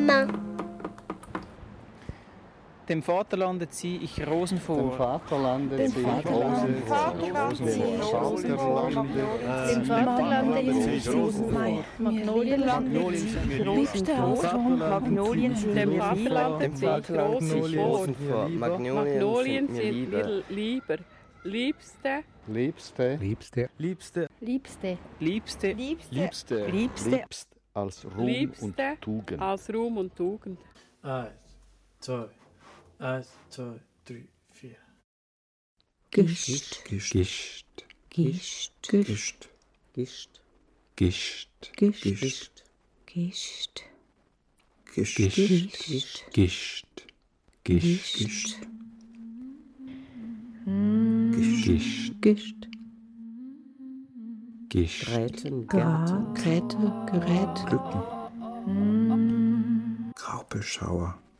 Mama. Dem Vaterlande zieh ich Rosen vor. Dem Vaterlande zieh ich Rosen vor. Dem Vaterlande zieh ich Rosen vor. Magnolien zieh ich Rosen vor. Magnolien dem Vaterlande zieh ich Rosen vor. Magnolien sind mir lieber. Liebste. Liebste. Liebste. Liebste. Liebste. Liebste. Liebste. Liebste. Als Ruhm und Tugend. Als Ruhm und Tugend. 1, 2, 1, 2, 3, 4. Gischt. Gischt. Gischt. Gischt. Gischt. Gischt. Gischt. Gischt. Gischt. Gischt. Gischt. Gischt. Gischt. Gischt. Gischt. Gischt. Gischt. Gräten, Gärten, Gräte, Gerät. Glücken. Graupelschauer.